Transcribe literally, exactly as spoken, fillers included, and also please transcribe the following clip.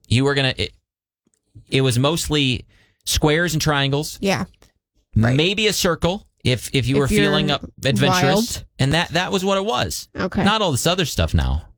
You were going to, it, it was mostly squares and triangles. Yeah. Right. Maybe a circle if if you If were feeling you're up adventurous. wild. And that, that was what it was. Okay. Not all this other stuff now.